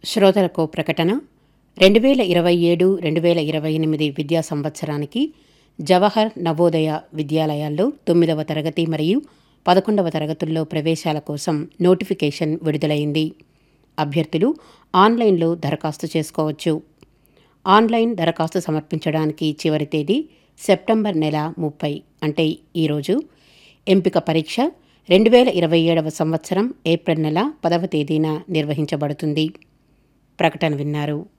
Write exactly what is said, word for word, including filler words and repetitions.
శ్రోతలకు ప్రకటన. రెండు వేల ఇరవై ఏడు రెండు వేల ఇరవై ఎనిమిది విద్యా సంవత్సరానికి జవహర్ నవోదయ విద్యాలయాల్లో తొమ్మిదవ తరగతి మరియు పదకొండవ తరగతుల్లో ప్రవేశాల కోసం నోటిఫికేషన్ విడుదలైంది. అభ్యర్థులు ఆన్లైన్లో దరఖాస్తు చేసుకోవచ్చు. ఆన్లైన్ దరఖాస్తు సమర్పించడానికి చివరి తేదీ సెప్టెంబర్ నెల ముప్పై అంటే ఈరోజు. ఎంపిక పరీక్ష రెండు వేల ఇరవై ఏడవ సంవత్సరం ఏప్రిల్ నెల పదవ తేదీన నిర్వహించబడుతుంది. ప్రకటన విన్నారు.